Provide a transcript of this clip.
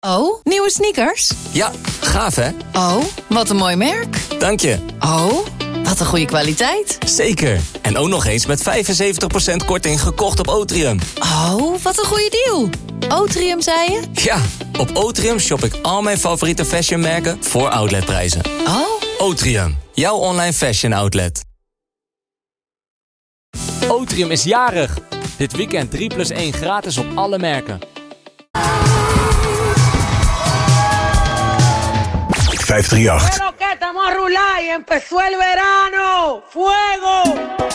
Oh, nieuwe sneakers? Ja, gaaf hè? Oh, wat een mooi merk. Dank je. Oh, wat een goede kwaliteit. Zeker. En ook nog eens met 75% korting gekocht op Otrium. Oh, wat een goede deal. Otrium, zei je? Ja, op Otrium shop ik al mijn favoriete fashionmerken voor outletprijzen. Oh. Otrium, jouw online fashion outlet. Otrium is jarig. Dit weekend 3+1 gratis op alle merken. 538. Pero que estamos a rular y empezó el verano. ¡Fuego!